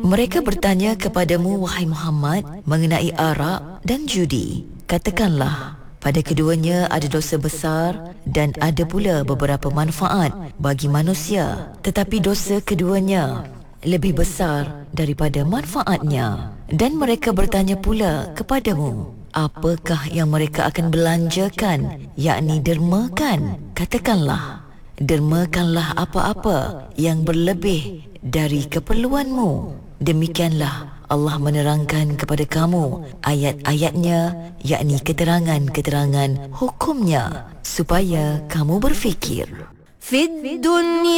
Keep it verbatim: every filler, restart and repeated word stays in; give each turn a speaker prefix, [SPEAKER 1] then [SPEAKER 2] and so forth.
[SPEAKER 1] Mereka bertanya kepadamu, wahai Muhammad, mengenai arak dan judi. Katakanlah, pada keduanya ada dosa besar dan ada pula beberapa manfaat bagi manusia. Tetapi dosa keduanya lebih besar daripada manfaatnya. Dan mereka bertanya pula kepadamu, apakah yang mereka akan belanjakan, yakni dermakan? Katakanlah, dermakanlah apa-apa yang berlebih dari keperluanmu. Demikianlah Allah menerangkan kepada kamu ayat-ayatnya, yakni keterangan-keterangan hukumnya, supaya kamu berfikir.
[SPEAKER 2] Fid dunya